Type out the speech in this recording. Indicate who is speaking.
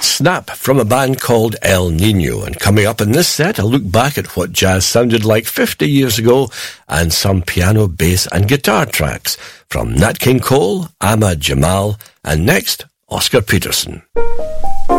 Speaker 1: Snap from a band called El Nino. And coming up in this set, a look back at what jazz sounded like 50 years ago and some piano, bass and guitar tracks from Nat King Cole, Ahmad Jamal, and next, Oscar Peterson.